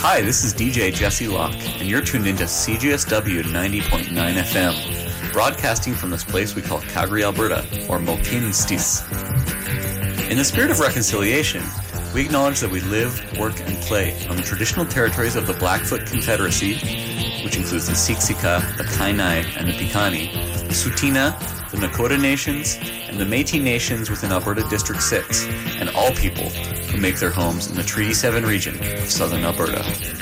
Hi, this is DJ Jesse Locke, and you're tuned into CJSW 90.9 FM, broadcasting from this place we call Calgary, Alberta, or Mohkinstsis. In the spirit of reconciliation, we acknowledge that we live, work, and play on the traditional territories of the Blackfoot Confederacy, which includes the Siksika, the Kainai, and the Piikani, the Tsuut'ina, the Nakota Nations, and the Métis Nations within Alberta District 6, and all people who make their homes in the Treaty 7 region of southern Alberta.